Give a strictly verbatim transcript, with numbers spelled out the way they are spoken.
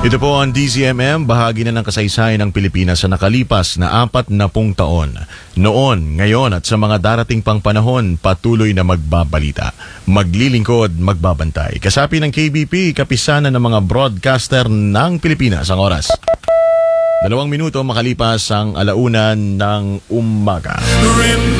Ito po ang D Z M M, bahagi na ng kasaysayan ng Pilipinas sa nakalipas na apat na pung taon. Noon, ngayon at sa mga darating pang panahon, patuloy na magbabalita. Maglilingkod, magbabantay. Kasapi ng K B P, kapisanan ng mga broadcaster ng Pilipinas ang oras. Dalawang minuto makalipas ang alaunan ng umaga.